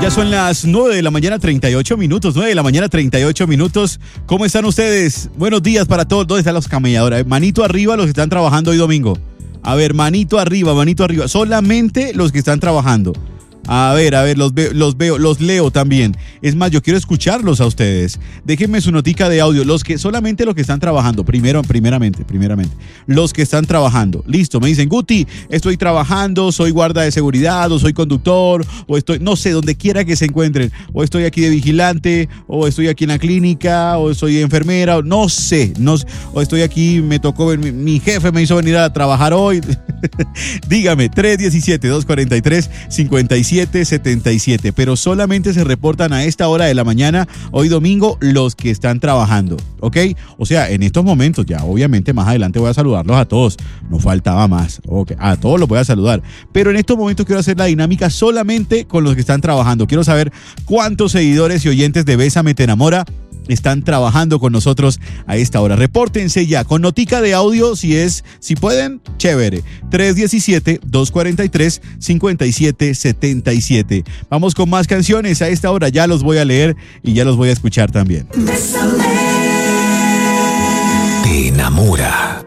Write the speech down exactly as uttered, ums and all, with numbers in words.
Ya son las nueve de la mañana, treinta y ocho minutos. nueve de la mañana, treinta y ocho minutos. ¿Cómo están ustedes? Buenos días para todos. ¿Dónde están los camelladores? Manito arriba los que están trabajando hoy domingo. A ver, manito arriba, manito arriba. Solamente los que están trabajando. A ver, a ver, los veo, los veo, los leo también. Es más, yo quiero escucharlos a ustedes. Déjenme su notica de audio. Los que, solamente los que están trabajando. Primero, primeramente, primeramente. Los que están trabajando. Listo, me dicen, Guti, estoy trabajando, soy guarda de seguridad, o soy conductor, o estoy, no sé, donde quiera que se encuentren. O estoy aquí de vigilante, o estoy aquí en la clínica, o soy enfermera, o no sé, no, o estoy aquí, me tocó, mi, mi jefe me hizo venir a trabajar hoy. Dígame, tres uno siete, dos cuatro tres, cinco siete siete siete, pero solamente se reportan a esta hora de la mañana, hoy domingo, los que están trabajando, ¿ok? O sea, en estos momentos, ya obviamente más adelante voy a saludarlos a todos, no faltaba más, okay. A todos los voy a saludar, pero en estos momentos quiero hacer la dinámica solamente con los que están trabajando. Quiero saber cuántos seguidores y oyentes de Bésame Te Enamora están trabajando con nosotros a esta hora. Repórtense ya con notica de audio si es, si pueden, chévere. tres uno siete, dos cuatro tres, cinco siete siete siete. Vamos con más canciones a esta hora. Ya los voy a leer y ya los voy a escuchar también. Te enamora.